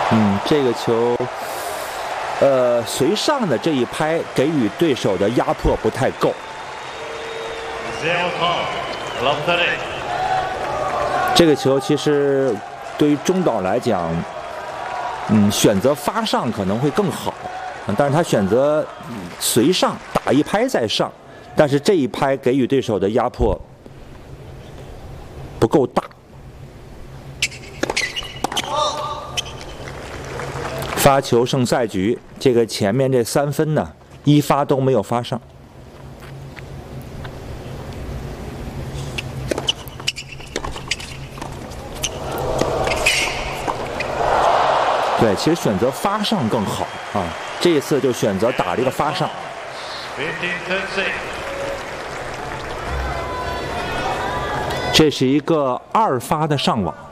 这个球，随上的这一拍给予对手的压迫不太够。这个球其实对于中岛来讲，选择发上可能会更好，但是他选择随上打一拍再上，但是这一拍给予对手的压迫不够大。发球胜赛局，这个前面这3分呢，1发都没有发上。对，其实选择发上更好啊，这一次就选择打这个发上。这是一个2发的上网。